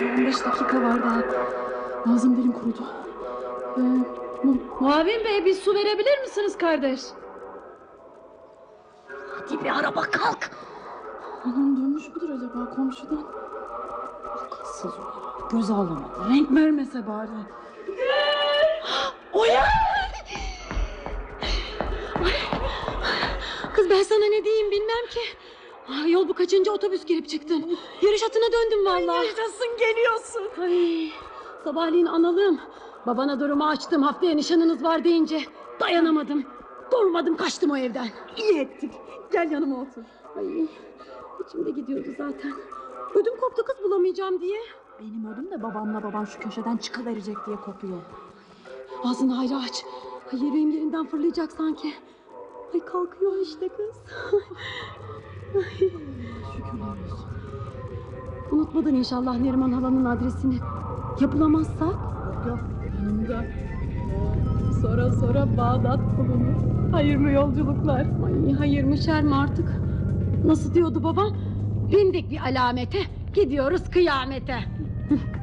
15 dakika var daha. Ağzım dilim kurudu. Muavin Bey, bir su verebilir misiniz kardeş? Hadi bir araba kalk. Anam dönmüş müdür acaba komşudan? Akılsız o. Göz ağlamadı. Renk Vermese bari. Oya! Kız ben sana ne diyeyim bilmem ki. Yol bu kaçıncı otobüs girip çıktın. Yarış atına döndüm vallahi. Yaşasın, geliyorsun. Ay, sabahleyin analığım. Babana durumu açtım, haftaya nişanınız var deyince dayanamadım. Durmadım, kaçtım o evden. İyi ettin. Gel yanıma otur. Ay, içimde gidiyordu zaten. Ödüm koptu kız bulamayacağım diye. Benim ödüm de babamla babam şu köşeden çıkıverecek diye kopuyor. Ağzını hayra aç. Ay, yüreğim yerinden fırlayacak sanki. Ay kalkıyor işte kız. Ay, şükürler olsun. Unutmadın inşallah Neriman halanın adresini. Ya bulamazsak? Yok, Yanımda. Sonra Bağdat bulunur. Hayır mı yolculuklar? Ay hayır mı şer mi artık? Nasıl diyordu babam? Bindik bir alamete, gidiyoruz kıyamete.